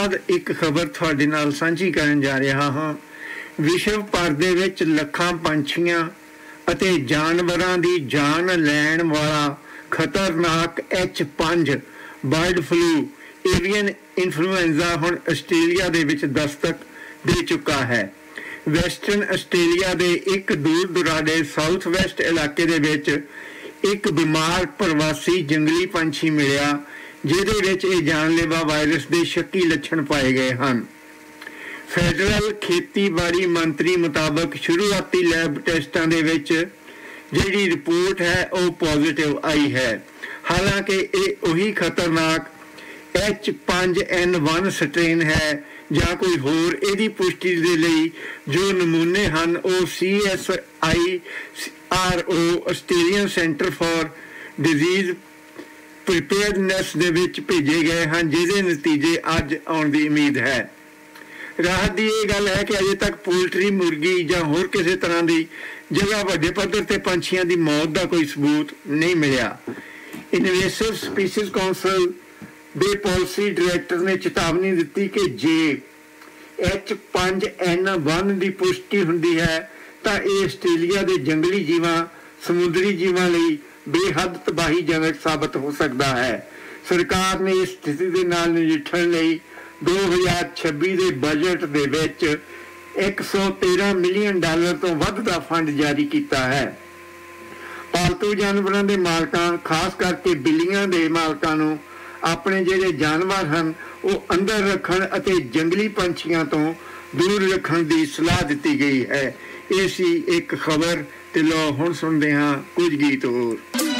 ਬਾਅਦ ਇੱਕ ਖਬਰ ਤੁਹਾਡੇ ਨਾਲ ਸਾਂਝੀ ਕਰਨ ਜਾ ਰਿਹਾ ਹਾਂ। ਵਿਸ਼ਵ ਭਰ ਦੇ ਵਿੱਚ ਲੱਖਾਂ ਪੰਛੀਆਂ ਅਤੇ ਜਾਨਵਰਾਂ ਦੀ ਜਾਨ ਲੈਣ ਵਾਲਾ ਖਤਰਨਾਕ H5 bird flu avian influenza ਹੁਣ ਆਸਟ੍ਰੇਲੀਆ ਦੇ ਵਿੱਚ ਦਸਤਕ ਦੇ ਚੁੱਕਾ ਹੈ। ਵੈਸਟਰਨ ਆਸਟ੍ਰੇਲੀਆ ਦੇ ਇੱਕ ਦੂਰ ਦੁਰਾਡੇ ਸਾਊਥ ਵੈਸਟ ਇਲਾਕੇ ਦੇ ਵਿੱਚ ਇੱਕ ਬਿਮਾਰ ਪ੍ਰਵਾਸੀ ਜੰਗਲੀ ਪੰਛੀ ਮਿਲਿਆ, ਜਿਹਦੇ ਵਿੱਚ ਇਹ ਜਾਨਲੇਵਾ ਵਾਇਰਸ ਦੇ ਸ਼ੱਕੀ ਲੱਛਣ ਪਾਏ ਗਏ ਹਨ। ਫੈਡਰਲ ਖੇਤੀਬਾੜੀ ਮੰਤਰੀ ਮੁਤਾਬਕ ਸ਼ੁਰੂਆਤੀ ਲੈਬ ਟੈਸਟਾਂ ਦੇ ਵਿੱਚ ਜਿਹੜੀ ਰਿਪੋਰਟ ਹੈ ਉਹ ਪੋਜ਼ਿਟਿਵ ਆਈ ਹੈ। ਹਾਲਾਂਕਿ ਇਹ ਉਹੀ ਖਤਰਨਾਕ H5N1 ਸਟ੍ਰੇਨ ਹੈ ਜਾਂ ਕੋਈ ਹੋਰ। ਇਹਦੀ ਪੁਸ਼ਟੀ ਦੇ ਲਈ ਜੋ ਨਮੂਨੇ ਹਨ ਉਹ CSIRO Australian centre for disease preparedness ਦੇ ਵਿੱਚ ਭੇਜੇ ਗਏ ਹਨ, ਜਿਹਦੇ ਨਤੀਜੇ ਅੱਜ ਆਉਣ ਦੀ ਉਮੀਦ ਹੈ। ਰਾਹਤ ਦੀ ਇਹ ਗੱਲ ਹੈ ਕਿ ਅਜੇ ਤੱਕ ਪੋਲਟਰੀ, ਮੁਰਗੀ ਜਾਂ ਹੋਰ ਕਿਸੇ ਤਰ੍ਹਾਂ ਦੀ ਜਗ੍ਹਾ ਵੱਡੇ ਪੱਧਰ ਤੇ ਪੰਛੀਆਂ ਦੀ ਮੌਤ ਦਾ ਕੋਈ ਸਬੂਤ ਨਹੀਂ ਮਿਲਿਆ। ਇਨਵੇਸਿਵ ਸਪੀਸੀਜ਼ ਕੌਂਸਲ ਦੇ ਪਾਲਿਸੀ ਡਾਇਰੈਕਟਰ ਨੇ ਚੇਤਾਵਨੀ ਦਿੱਤੀ ਕਿ ਜੇ H5N1 ਦੀ ਪੁਸ਼ਟੀ ਹੁੰਦੀ ਹੈ ਤਾਂ ਇਹ ਆਸਟ੍ਰੇਲੀਆ ਦੇ ਜੰਗਲੀ ਜੀਵਾਂ, ਸਮੁੰਦਰੀ ਜੀਵਾਂ ਲਈ ਬੇਹੱਦ ਤਬਾਹੀਜਨਕ ਸਾਬਤ ਹੋ ਸਕਦਾ ਹੈ। ਸਰਕਾਰ ਨੇ ਇਸ ਸਥਿਤੀ ਦੇ ਨਾਲ ਨਜਿੱਠਣ ਲਈ 2026 ਦੇ ਬਜਟ ਦੇ ਵਿੱਚ $113 ਮਿਲੀਅਨ ਤੋਂ ਵੱਧ ਦਾ ਫੰਡ ਜਾਰੀ ਕੀਤਾ ਹੈ। ਪਾਲਤੂ ਜਾਨਵਰਾਂ ਦੇ ਮਾਲਕਾਂ, ਖਾਸ ਕਰਕੇ ਬਿੱਲੀਆਂ ਦੇ ਮਾਲਕਾਂ ਨੂੰ ਆਪਣੇ ਜਿਹੜੇ ਜਾਨਵਰ ਹਨ ਉਹ ਅੰਦਰ ਰੱਖਣ ਅਤੇ ਜੰਗਲੀ ਪੰਛੀਆਂ ਤੋਂ ਦੂਰ ਰੱਖਣ ਦੀ ਸਲਾਹ ਦਿੱਤੀ ਗਈ ਹੈ। ਇਹ ਸੀ ਇੱਕ ਖਬਰ ਤੇ ਲਓ ਹੁਣ ਸੁਣਦੇ ਹਾਂ ਕੁਝ ਗੀਤ ਹੋਰ।